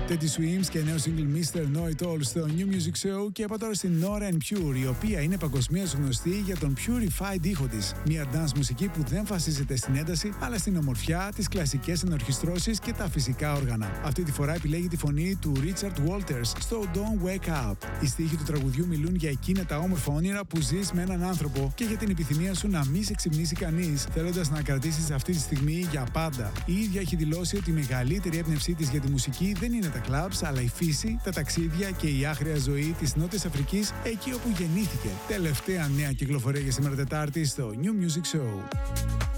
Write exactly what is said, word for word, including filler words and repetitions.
Teddy Swims και νέο single μίστερ Know It All στο New Music Show. Και από τώρα στην Nora En Pure, η οποία είναι παγκοσμίως γνωστή για τον purified ήχο της. Μια dance μουσική που δεν βασίζεται στην ένταση, αλλά στην ομορφιά, τις κλασικές ενορχιστρώσεις και τα φυσικά όργανα. Αυτή τη φορά επιλέγει τη φωνή του Richard Walters στο Don't Wake Up. Οι στίχοι του τραγουδιού μιλούν για εκείνα τα όμορφα όνειρα που ζεις με έναν άνθρωπο και για την επιθυμία σου να μην σε ξυπνήσει κανείς, θέλοντας να κρατήσεις αυτή τη στιγμή για πάντα. Η ίδια έχει δηλώσει ότι η μεγαλύτερη έμπνευσή της για τη μουσική δεν είναι τα κλαμπς, αλλά η φύση, τα ταξίδια και η άχρια ζωή της Νότιας Αφρικής, εκεί όπου γεννήθηκε. Τελευταία νέα κυκλοφορία για σήμερα Τετάρτη στο New Music Show.